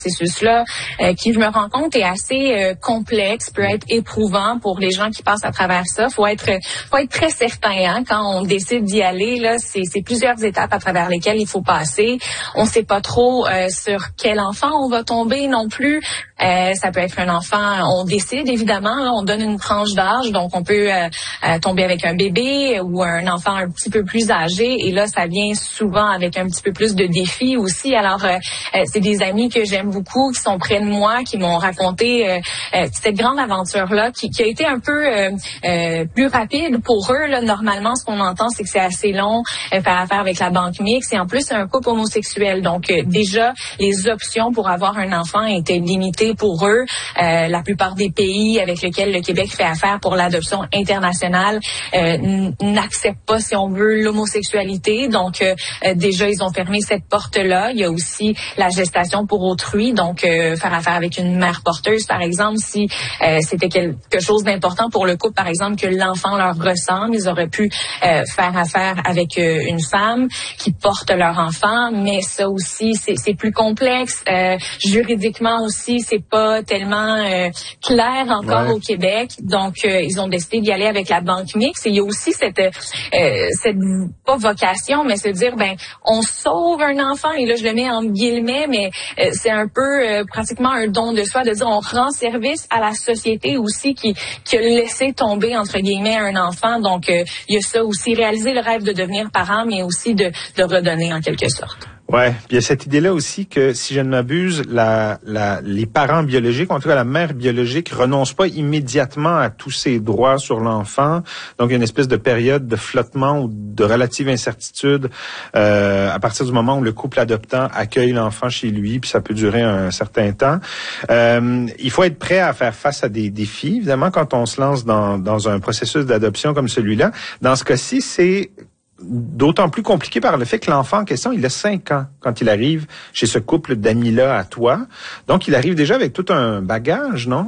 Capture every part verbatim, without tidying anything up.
processus-là, euh, qui, je me rends compte, est assez euh, complexe, peut être éprouvant pour les gens qui passent à travers ça. Faut être, faut être très certain, hein, quand on décide d'y aller. Là, c'est, c'est plusieurs étapes à travers lesquelles il faut passer. On sait pas trop euh, sur quel enfant on va tomber non plus. Euh, ça peut être un enfant, on décide évidemment, là, on donne une tranche d'âge, donc on peut euh, euh, tomber avec un bébé ou un enfant un petit peu plus âgé. Et là, ça vient souvent avec un petit peu plus de défis aussi. Alors, euh, euh, c'est des amis que j'aime beaucoup, qui sont près de moi, qui m'ont raconté euh, euh, cette grande aventure-là, qui, qui a été un peu euh, euh, plus rapide pour eux. Là, normalement, ce qu'on entend, c'est que c'est assez long, euh, faire affaire avec la banque mixte. Et en plus, c'est un couple homosexuel. Donc, euh, déjà, les options pour avoir un enfant étaient limitées pour eux. Euh, la plupart des pays avec lesquels le Québec fait affaire pour l'adoption internationale euh, n'acceptent pas, si on veut, l'homosexualité. Donc, euh, euh, déjà, ils ont fermé cette porte-là. Il y a aussi la gestation pour autrui. Donc, euh, faire affaire avec une mère porteuse, par exemple, si euh, c'était quelque chose d'important pour le couple, par exemple, que l'enfant leur ressemble, ils auraient pu euh, faire affaire avec euh, une femme qui porte leur enfant. Mais ça aussi, c'est, c'est plus complexe. Euh, juridiquement aussi, c'est pas tellement euh, clair encore ouais. au Québec. Donc, euh, ils ont décidé d'y aller avec la banque mixte. Et il y a aussi cette, euh, cette pas vocation, mais se dire, ben, on sauve un enfant. Et là, je le mets en guillemets, mais euh, c'est un peu euh, pratiquement un don de soi, de dire, on rend service à la société aussi qui, qui a laissé tomber, entre guillemets, un enfant. Donc, euh, il y a ça aussi, réaliser le rêve de devenir parent, mais aussi de, de redonner en quelque sorte. Ouais, puis il y a cette idée-là aussi que, si je ne m'abuse, la, la, les parents biologiques, en tout cas la mère biologique, renoncent pas immédiatement à tous ses droits sur l'enfant. Donc, il y a une espèce de période de flottement ou de relative incertitude euh, à partir du moment où le couple adoptant accueille l'enfant chez lui, puis ça peut durer un certain temps. Euh, il faut être prêt à faire face à des défis, évidemment, quand on se lance dans, dans un processus d'adoption comme celui-là. Dans ce cas-ci, c'est d'autant plus compliqué par le fait que l'enfant en question, il a cinq ans quand il arrive chez ce couple d'amis-là à toi. Donc, il arrive déjà avec tout un bagage, non?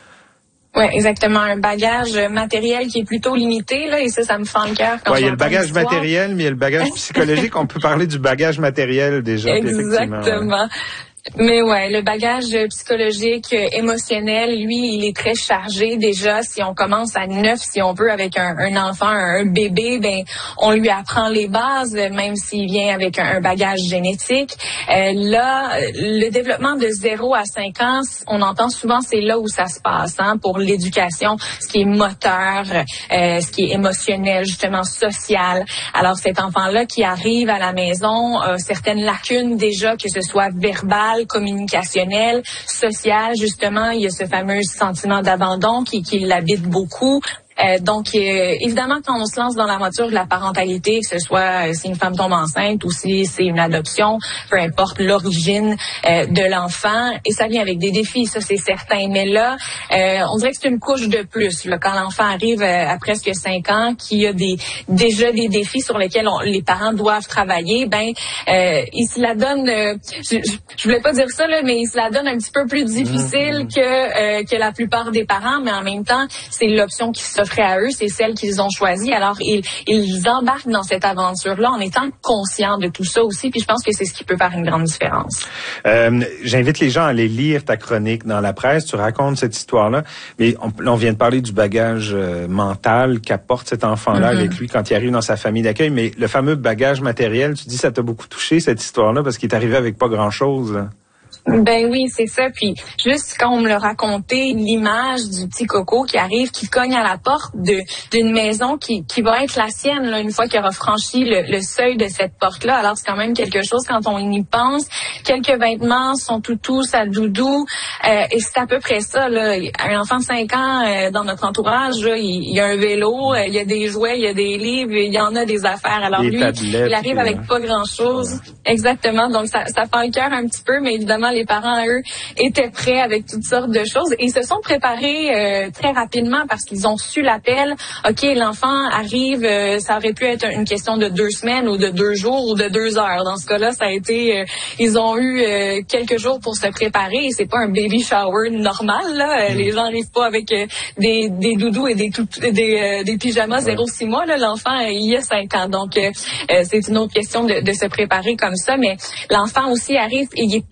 Oui, exactement. Un bagage matériel qui est plutôt limité, là, et ça, ça me fend le cœur quand ouais, il y a le bagage l'histoire. matériel, mais il y a le bagage psychologique. On peut parler du bagage matériel déjà. Exactement. Mais ouais, le bagage psychologique, émotionnel, lui, il est très chargé déjà. Si on commence à neuf, si on veut, avec un, un enfant, un bébé, ben on lui apprend les bases, même s'il vient avec un, un bagage génétique. Euh, là, le développement de zéro à cinq ans, on entend souvent, c'est là où ça se passe, hein, pour l'éducation, ce qui est moteur, euh, ce qui est émotionnel, justement social. Alors cet enfant-là qui arrive à la maison a certaines lacunes déjà, que ce soit verbal, communicationnel, social, justement, il y a ce fameux sentiment d'abandon qui, qui l'habite beaucoup. Euh, donc, euh, évidemment, quand on se lance dans l'aventure de la parentalité, que ce soit euh, si une femme tombe enceinte ou si c'est une adoption, peu importe l'origine euh, de l'enfant, et ça vient avec des défis, ça c'est certain. Mais là, euh, on dirait que c'est une couche de plus. Là, quand l'enfant arrive euh, à presque cinq ans, qu'il y a des, déjà des défis sur lesquels on, les parents doivent travailler, ben, euh, il se la donne, euh, je, je, je voulais pas dire ça, là, mais il se la donne un petit peu plus difficile que, euh, que la plupart des parents, mais en même temps, c'est l'option qui s'offre à eux, c'est celle qu'ils ont choisie. Alors, ils, ils embarquent dans cette aventure-là en étant conscients de tout ça aussi, puis je pense que c'est ce qui peut faire une grande différence. Euh, j'invite les gens à aller lire ta chronique dans la presse. Tu racontes cette histoire-là, mais on, on vient de parler du bagage euh, mental qu'apporte cet enfant-là mm-hmm. avec lui quand il arrive dans sa famille d'accueil, mais le fameux bagage matériel, tu dis ça t'a beaucoup touché, cette histoire-là, parce qu'il est arrivé avec pas grand-chose, là. Ben oui, c'est ça. Puis juste quand on me l'a raconté, l'image du petit Coco qui arrive, qui cogne à la porte de d'une maison qui qui va être la sienne là, une fois qu'il aura franchi le, le seuil de cette porte-là. Alors c'est quand même quelque chose quand on y pense. Quelques vêtements, son toutou, sa doudou, euh, et c'est à peu près ça. Là. Un enfant de cinq ans euh, dans notre entourage, là, il, il y a un vélo, euh, il y a des jouets, il y a des livres, il y en a des affaires. Alors lui, il arrive avec euh... pas grand-chose. Ouais. Exactement. Donc ça ça fait le cœur un petit peu, mais évidemment les parents, eux, étaient prêts avec toutes sortes de choses et ils se sont préparés euh, très rapidement parce qu'ils ont su l'appel. OK, l'enfant arrive, euh, ça aurait pu être une question de deux semaines ou de deux jours ou de deux heures. Dans ce cas-là, ça a été, euh, ils ont eu euh, quelques jours pour se préparer et c'est pas un baby shower normal, là. Les gens n'arrivent pas avec euh, des, des doudous et des, tout, des, euh, des pyjamas zéro six mois, là. L'enfant, il y a cinq ans. Donc, euh, c'est une autre question de, de se préparer comme ça. Mais l'enfant aussi arrive et il est pas testé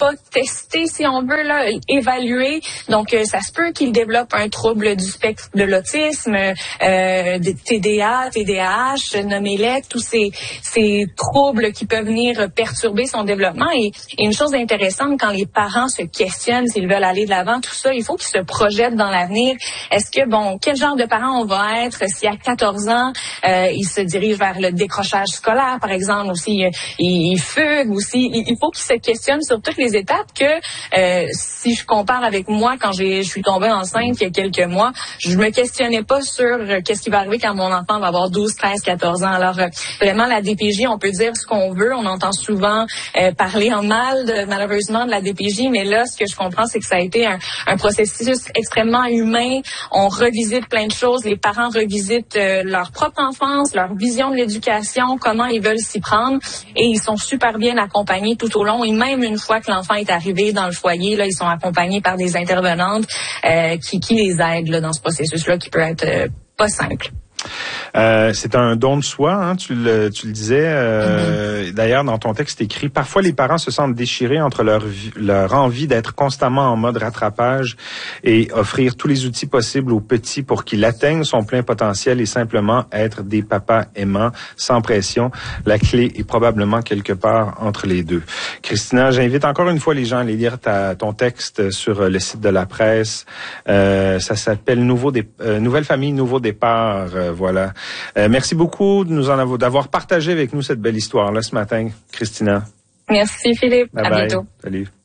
tester, si on veut, là, évaluer. Donc, euh, ça se peut qu'ils développent un trouble du spectre de l'autisme, euh, des T D A, T D A H, nommez-les, tous ces, ces troubles qui peuvent venir perturber son développement. Et, et une chose intéressante, quand les parents se questionnent s'ils veulent aller de l'avant, tout ça, il faut qu'ils se projettent dans l'avenir. Est-ce que, bon, quel genre de parents on va être si à quatorze ans, euh, ils se dirigent vers le décrochage scolaire, par exemple, ou s'ils euh, ils fuguent, ou si, il faut qu'ils se questionnent sur toutes les étapes que, euh, si je compare avec moi, quand j'ai, je suis tombée enceinte il y a quelques mois, je me questionnais pas sur euh, qu'est-ce qui va arriver quand mon enfant va avoir douze, treize, quatorze ans. Alors, euh, vraiment, la D P J, on peut dire ce qu'on veut. On entend souvent euh, parler en mal, de, malheureusement, de la D P J, mais là, ce que je comprends, c'est que ça a été un, un processus extrêmement humain. On revisite plein de choses. Les parents revisitent euh, leur propre enfance, leur vision de l'éducation, comment ils veulent s'y prendre, et ils sont super bien accompagnés tout au long. Et même une fois que l'enfant est arrivé dans le foyer, là, ils sont accompagnés par des intervenantes euh, qui, qui les aident là, dans ce processus-là, qui peut être euh, pas simple. Euh, c'est un don de soi, hein, tu le, tu le disais. Euh, mm-hmm. D'ailleurs, dans ton texte écrit, parfois les parents se sentent déchirés entre leur, leur envie d'être constamment en mode rattrapage et offrir tous les outils possibles au petit pour qu'il atteigne son plein potentiel et simplement être des papas aimants, sans pression. La clé est probablement quelque part entre les deux. Christina, j'invite encore une fois les gens à aller lire ta, ton texte sur le site de la presse. Euh, ça s'appelle Nouveau Dé- euh, Nouvelle famille, nouveau départ. Euh, voilà. Euh, merci beaucoup de nous en avoir, d'avoir partagé avec nous cette belle histoire-là ce matin, Christina. Merci Philippe. Bye à bye. bientôt. Salut.